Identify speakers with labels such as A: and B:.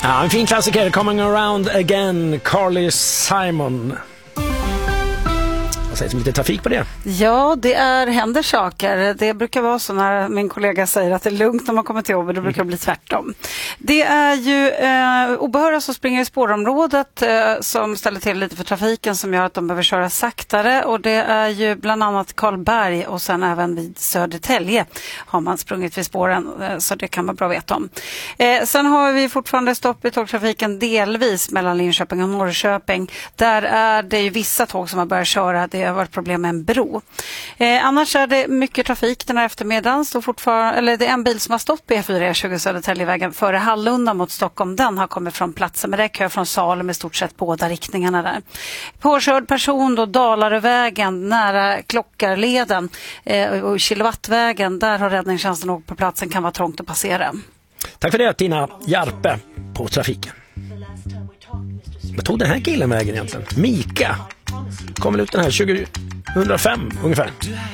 A: Ja, en fin klassiker, Coming Around Again, Carly Simon. Vad sägs om lite trafik på det?
B: Ja, händer saker. Det brukar vara så när min kollega säger att det är lugnt när man kommer till jobbet, då brukar det bli tvärtom. Det är ju obehöriga som springer i spårområdet som ställer till lite för trafiken som gör att de behöver köra saktare, och det är ju bland annat Karlberg och sen även vid Södertälje har man sprungit vid spåren, så det kan man bra veta om. Sen har vi fortfarande stopp i tågtrafiken delvis mellan Linköping och Norrköping. Där är det ju vissa tåg som har börjat köra. Det har varit problem med en bro. Annars är det mycket trafik den här eftermiddagen. Det är en bil som har stått på E4-E20 Södertäljevägen före Hallunda mot Stockholm. Den har kommit från platsen, men det är kö från Salem i stort sett båda riktningarna där. Påkörd person då Dalarövägen nära Klockarleden och Kilowattvägen. Där har räddningstjänsten åkt på platsen, kan vara trångt att passera.
A: Tack för det, Tina Jarpe på trafiken. Vad tog den här killen vägen egentligen? Mika. Kom väl ut den här 2005 ungefär.